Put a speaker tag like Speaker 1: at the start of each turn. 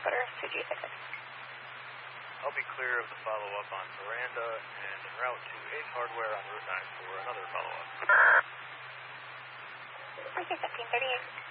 Speaker 1: Dakota, Suji 6.
Speaker 2: I'll be clear of the follow-up on Miranda and en route to Ace Hardware on Route 9 for another follow-up.
Speaker 1: Okay, 1538.